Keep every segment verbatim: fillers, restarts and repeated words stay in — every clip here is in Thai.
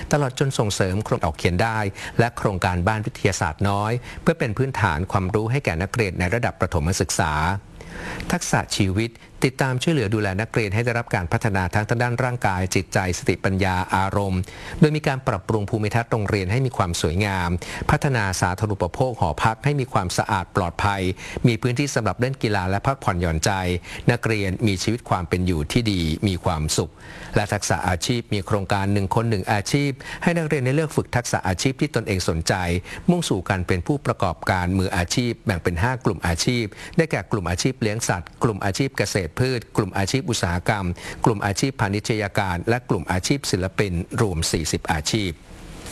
ตลอดจนส่งเสริมโครงออกเขียนได้และโครงการบ้านวิทยาศาสตร์น้อยเพื่อเป็นพื้นฐานความรู้ให้แก่นักเรียนในระดับประถมศึกษาทักษะชีวิตติดตามช่วยเหลือดูแลนักเรียนให้ได้รับการพัฒนาทั้งทางด้านร่างกายจิตใจสติปัญญาอารมณ์โดยมีการปรับปรุงภูมิทัศน์โรงเรียนให้มีความสวยงามพัฒนาสาธารณูปโภคหอพักให้มีความสะอาดปลอดภัยมีพื้นที่สำหรับเล่นกีฬาและพักผ่อนหย่อนใจนักเรียนมีชีวิตความเป็นอยู่ที่ดีมีความสุขและทักษะอาชีพมีโครงการหนึ่งคนหนึ่งอาชีพให้นักเรียนได้เลือกฝึกทักษะอาชีพที่ตนเองสนใจมุ่งสู่การเป็นผู้ประกอบการมืออาชีพแบ่งเป็นห้ากลุ่มอาชีพได้แก่กลุ่มอาชีพเลี้ยงสัตว์กลุ่มอาชีพเกษตรพืชกลุ่มอาชีพอุตสาหกรรมกลุ่มอาชีพพาณิชยการและกลุ่มอาชีพศิลปินรวมสี่สิบอาชีพ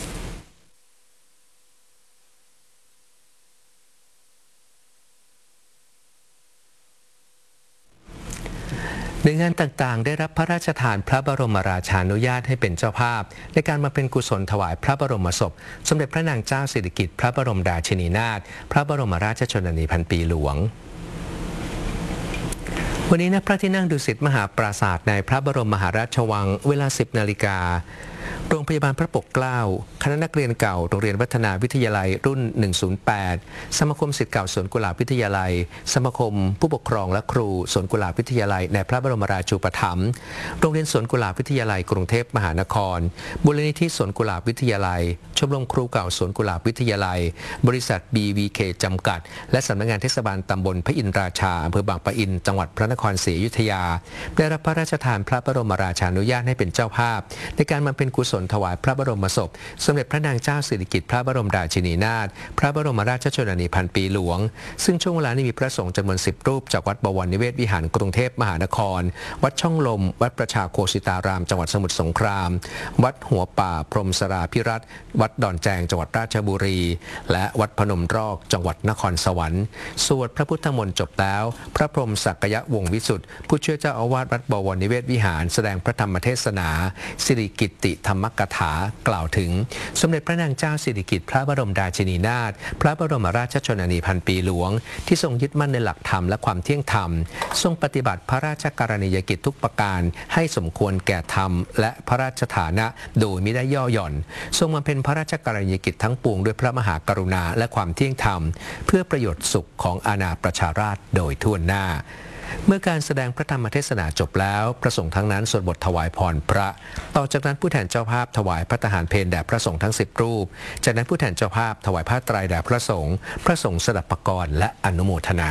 หน่วยงานต่างๆได้รับพระราชทานพระบรมราชานุญาตให้เป็นเจ้าภาพในการมาเป็นกุศลถวายพระบรมศพสมเด็จพระนางเจ้าสิริกิติ์พระบรมราชินีนาถพระบรมราชชนนีพันปีหลวงวันนี้ณพระที่นั่งดุสิตมหาปราสาทในพระบรมมหาราชวังเวลา สิบนาฬิกาโรงพยาบาลพระปกเกล้าคณะนักเรียนเก่าโรงเรียนวัฒนาวิทยาลัยรุ่นหนึ่งศูนย์แปดสมาคมศิษย์เก่าสวนกุหลาบวิทยาลัยสมาคมผู้ปกครองและครูสวนกุหลาบวิทยาลัยในพระบรมราชูปถัมภ์โรงเรียนสวนกุหลาบวิทยาลัยกรุงเทพมหานครมูลนิธิสวนกุหลาบวิทยาลัยชมรมครูเก่าสวนกุหลาบวิทยาลัยบริษัท บี วี เค จำกัดและสำนักงานเทศบาลตำบลพระอินทราชาอำเภอบางปะอินจังหวัดพระนครศรีอยุธยาได้รับพระราชทานพระบรมราชานุญาตให้เป็นเจ้าภาพในการมาเป็นกุศลถวายพระบรมศพสมเด็จพระนางเจ้าสิริกิติ์พระบรมราชินีนาถพระบรมราชชนนีพันปีหลวงซึ่งช่วงเวลานี้มีพระสงฆ์จำนวนสิบรูปจากวัดบวรนิเวศวิหารกรุงเทพมหานครวัดช่องลมวัดประชาโคสิตารามจังหวัดสมุทรสงครามวัดหัวป่าพรหมสราภิรัตน์วัดดอนแจงจังหวัดราชบุรีและวัดพนมรอกจังหวัดนครสวรรค์สวดพระพุทธมนต์จบแล้วพระพรหมศักยวงศ์วิสุทธิ์ผู้ช่วยเจ้าอาวาสวัดบวรนิเวศวิหารแสดงพระธรรมเทศนาสิริกิตติธรรมกถากล่าวถึงสมเด็จพระนางเจ้าสิริกิติ์พระบรมราชินีนาถพระบรมราชชนนีพันปีหลวงที่ทรงยึดมั่นในหลักธรรมและความเที่ยงธรรมทรงปฏิบัติพระราชกรณียกิจทุกประการให้สมควรแก่ธรรมและพระราชฐานะโดยมิได้ย่อหย่อนทรงบำเพ็ญพระราชกรณียกิจทั้งปวงด้วยพระมหากรุณาและความเที่ยงธรรมเพื่อประโยชน์สุขของอาณาประชาราษฎร์โดยทั่วหน้าเมื่อการแสดงพระธรรมเทศนาจบแล้วพระสงฆ์ทั้งนั้นสวดบทถวายพรพระต่อจากนั้นผู้แทนเจ้าภาพถวายพระทหารเพลแด่พระสงฆ์ทั้งสิบรูปจากนั้นผู้แทนเจ้าภาพถวายผ้าไตรแด่พระสงฆ์พระสงฆ์สดับปกรณ์และอนุโมทนา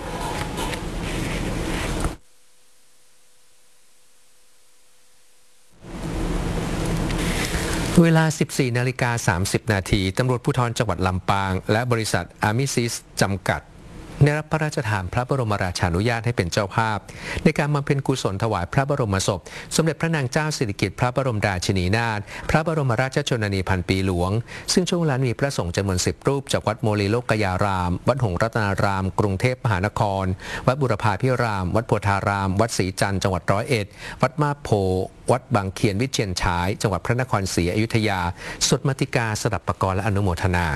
เวลา สิบสี่นาฬิกาสามสิบนาทีตำรวจภูธรจังหวัดลำปางและบริษัทอามิซิสจำกัดได้รับพระราชทานพระบรมราชานุญาตให้เป็นเจ้าภาพในการบำเพ็ญกุศลถวายพระบรมศพสมเด็จพระนางเจ้าสิริกิติ์พระบรมราชินีนาถพระบรมราชชนนีพันปีหลวงซึ่งช่วงเวลามีพระสงฆ์จำนวนสิบรูปจากวัดโมลีโลกยารามวัดหงส์รัตนารามกรุงเทพมหานครวัดบุรพาภิรามวัดโพธารามวัดศรีจันทร์จังหวัดร้อยเอ็ดวัดมาโพวัดบางเขียนวิเชียรฉายจังหวัดพระนครศรีอยุธยาสวดมาติกาสดับปกรณ์และอนุโมทนา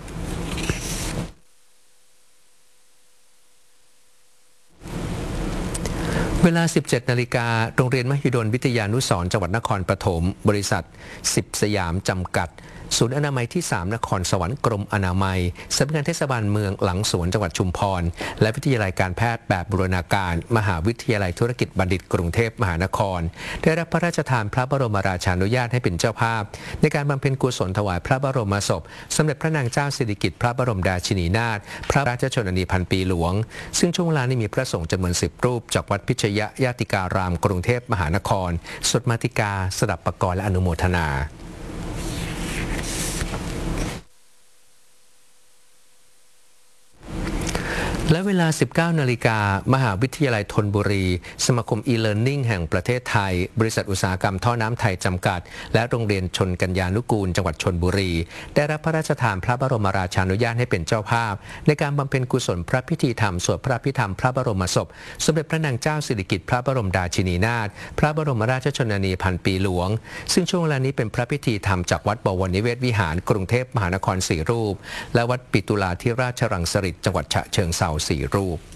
เวลา สิบเจ็ดนาฬิกาโรงเรียนมหิดลวิทยานุสรณ์จังหวัดนครปฐมบริษัทสิบสยามจำกัดศูนย์อนามัยที่สามนครสวรรค์กรมอนามัยสำนักงานเทศบาลเมืองหลังสวนจังหวัดชุมพรและวิทยาลัยการแพทย์แบบบูรณาการมหาวิทยาลัยธุรกิจบัณฑิตกรุงเทพมหานครได้รับพระราชทานพระบรมราชานุญาตให้เป็นเจ้าภาพในการบำเพ็ญกุศลถวายพระบรมศพสมเด็จพระนางเจ้าสิริกิติ์พระบรมราชินีนาถพระราชชนนีพันปีหลวงซึ่งช่วงเวลานี้มีพระสงฆ์จำนวนสิบรูปจากวัดพิชยญาติการามกรุงเทพมหานครสวดมาติกาสดับปกรณ์และอนุโมทนาและเวลา สิบเก้านาฬิกามหาวิทยาลัยธนบุรีสมาคม e-learning แห่งประเทศไทยบริษัทอุตสาหกรรมท่อน้ำไทยจำกัดและโรงเรียนชนกัญญานุกูลจังหวัดชลบุรีได้รับพระราชทานพระบรมราชานุญาตให้เป็นเจ้าภาพในการบำเพ็ญกุศลพระพิธีธรรมสวดพระพิธรรมพระบรมศพสมเด็จพระนางเจ้าสิริกิติ์พระบรมราชินีนาถพระบรมราชชนนีพันปีหลวงซึ่งช่วงเวลานี้เป็นพระพิธีธรรมจากวัดบวรนิเวศวิหารกรุงเทพมหานครสี่รูปและวัดปิตุลาธิราชรังสฤษจังหวัดฉะเชิงเทราสี่รูป